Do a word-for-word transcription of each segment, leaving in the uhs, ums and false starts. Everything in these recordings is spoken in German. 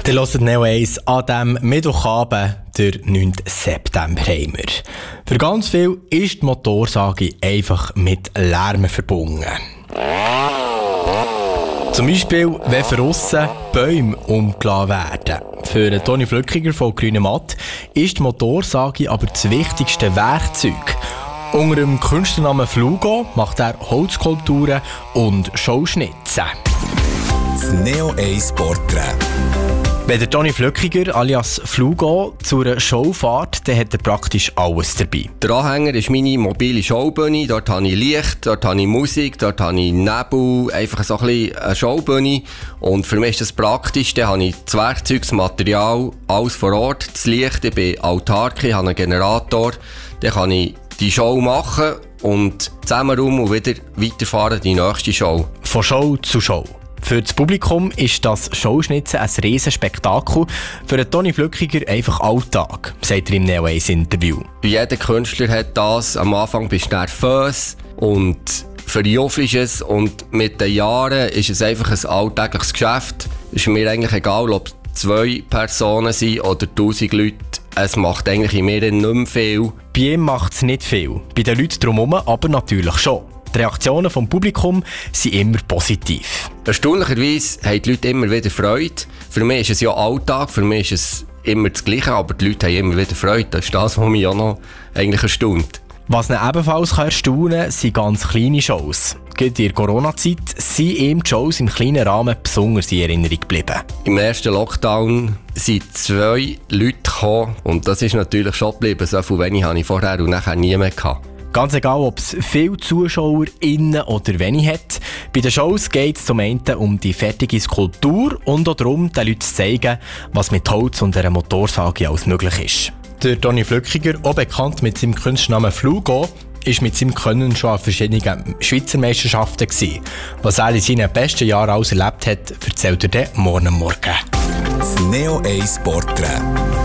Ihr hört Neo eins an diesem Mittwochabend, der neunten September, haben wir. Für ganz viel ist die Motorsage einfach mit Lärm verbunden. Zum Beispiel, wenn von aussen Bäume umgelassen werden. Für Toni Flückiger von Grüne Matt ist die Motorsage aber das wichtigste Werkzeug. Unter dem Künstlernamen Flugo macht er Holzskulpturen und Schauschnitzen. Das Neo eins Porträt. Wenn der Toni Flückiger alias Flugo zu einer Show fährt, dann hat er praktisch alles dabei. Der Anhänger ist meine mobile Showbühne. Dort habe ich Licht, dort habe ich Musik, dort habe ich Nebel, einfach so ein bisschen eine Showbühne. Und für mich ist das praktisch. Dann habe ich das Werkzeug, das Material, alles vor Ort, das Licht, ich bin autark, ich habe einen Generator. Dann kann ich die Show machen und zusammen rum und wieder weiterfahren die nächste Show. Von Show zu Show. Für das Publikum ist das Schauschnitzen ein riesen Spektakel. Für den Toni Flückiger einfach Alltag, sagt er im Neo eins Interview. Jeder Künstler hat das. Am Anfang bist du nervös und verjuffst es. Und mit den Jahren ist es einfach ein alltägliches Geschäft. Es ist mir eigentlich egal, ob es zwei Personen sind oder tausend Leute. Es macht eigentlich in mir nicht mehr viel. Bei ihm macht es nicht viel. Bei den Leuten drumherum aber natürlich schon. Die Reaktionen vom Publikum sind immer positiv. Erstaunlicherweise haben die Leute immer wieder Freude. Für mich ist es ja Alltag, für mich ist es immer das Gleiche, aber die Leute haben immer wieder Freude. Das ist das, was mich auch noch eigentlich erstaunt. Was ihn ebenfalls erstaunen kann, sind ganz kleine Shows. Gerade in der Corona-Zeit sind ihm die Shows im kleinen Rahmen besonders in Erinnerung geblieben. Im ersten Lockdown sind zwei Leute gekommen und das ist natürlich schon geblieben. So viel wenig hatte ich vorher und nachher nie mehr gehabt. Ganz egal, ob es viele ZuschauerInnen oder wenig hat. Bei den Shows geht es zum einen um die fertige Skulptur und auch darum, den Leuten zu zeigen, was mit Holz und einer Motorsage alles möglich ist. Der Toni Flückiger, auch bekannt mit seinem Künstlernamen Flugo, ist mit seinem Können schon an verschiedenen Schweizer Meisterschaften gewesen. Was er in seinen besten Jahren alles erlebt hat, erzählt er dann morgen Morgen. Das Neo eins Porträt.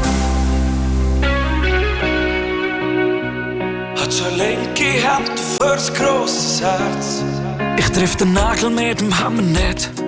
Hat so linke Hand für ein grosses Herz. Ich triff den Nagel mit dem Hammer nicht.